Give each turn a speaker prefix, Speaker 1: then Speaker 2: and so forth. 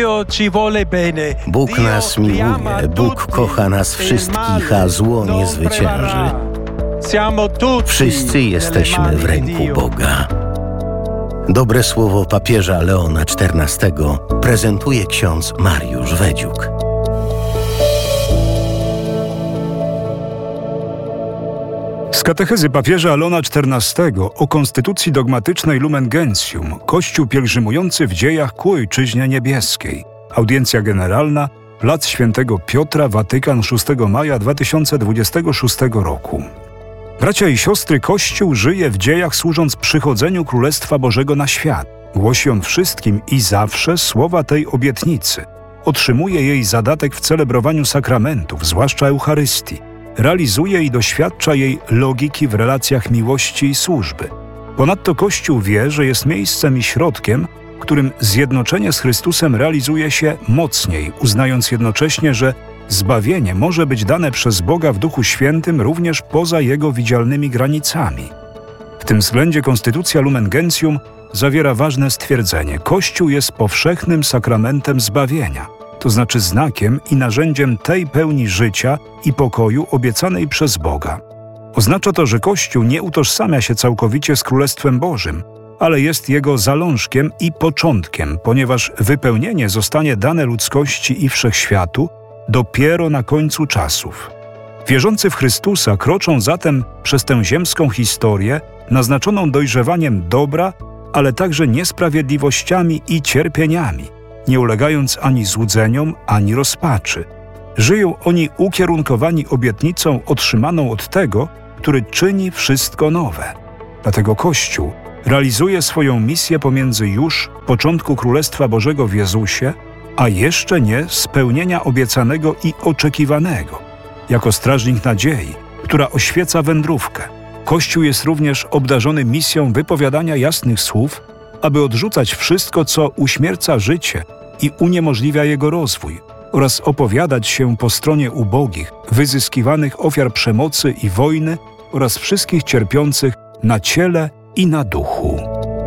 Speaker 1: Bóg nas miłuje, Bóg kocha nas wszystkich, a zło nie zwycięży. Wszyscy jesteśmy w ręku Boga. Dobre słowo papieża Leona XIV prezentuje ksiądz Mariusz Wedziuk.
Speaker 2: Z katechezy papieża Leona XIV o konstytucji dogmatycznej Lumen Gentium, Kościół pielgrzymujący w dziejach ku Ojczyźnie Niebieskiej. Audiencja generalna, Plac Świętego Piotra, Watykan, 6 maja 2026 roku. Bracia i siostry, Kościół żyje w dziejach, służąc przychodzeniu Królestwa Bożego na świat. Głosi on wszystkim i zawsze słowa tej obietnicy. Otrzymuje jej zadatek w celebrowaniu sakramentów, zwłaszcza Eucharystii. Realizuje i doświadcza jej logiki w relacjach miłości i służby. Ponadto Kościół wie, że jest miejscem i środkiem, w którym zjednoczenie z Chrystusem realizuje się mocniej, uznając jednocześnie, że zbawienie może być dane przez Boga w Duchu Świętym również poza Jego widzialnymi granicami. W tym względzie konstytucja Lumen Gentium zawiera ważne stwierdzenie: Kościół jest powszechnym sakramentem zbawienia, to znaczy znakiem i narzędziem tej pełni życia i pokoju obiecanej przez Boga. Oznacza to, że Kościół nie utożsamia się całkowicie z Królestwem Bożym, ale jest jego zalążkiem i początkiem, ponieważ wypełnienie zostanie dane ludzkości i wszechświatu dopiero na końcu czasów. Wierzący w Chrystusa kroczą zatem przez tę ziemską historię naznaczoną dojrzewaniem dobra, ale także niesprawiedliwościami i cierpieniami, nie ulegając ani złudzeniom, ani rozpaczy. Żyją oni ukierunkowani obietnicą otrzymaną od Tego, który czyni wszystko nowe. Dlatego Kościół realizuje swoją misję pomiędzy już początku Królestwa Bożego w Jezusie, a jeszcze nie spełnienia obiecanego i oczekiwanego. Jako strażnik nadziei, która oświeca wędrówkę, Kościół jest również obdarzony misją wypowiadania jasnych słów, aby odrzucać wszystko, co uśmierca życie i uniemożliwia jego rozwój, oraz opowiadać się po stronie ubogich, wyzyskiwanych ofiar przemocy i wojny oraz wszystkich cierpiących na ciele i na duchu.